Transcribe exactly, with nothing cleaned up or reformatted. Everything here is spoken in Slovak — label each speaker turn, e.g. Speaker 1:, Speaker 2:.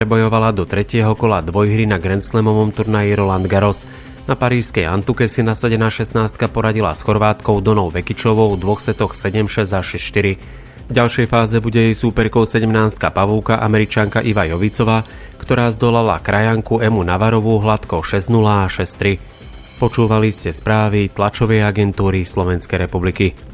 Speaker 1: prebojovala do tretieho kola dvojhry na Grand Slamovom turnaji Roland Garros. Na parížskej Antuke si nasadená šestnáctka poradila s Chorvátkou Donou Vekičovou v dvoch setoch sedem šesť a šesť štyri. V ďalšej fáze bude jej súperkou sedemnáctka pavúka Američanka Iva Jovicová, ktorá zdolala krajanku Emu Navarovú hladkou šesť nula a šesť tri. Počúvali ste správy tlačovej agentúry Slovenskej republiky.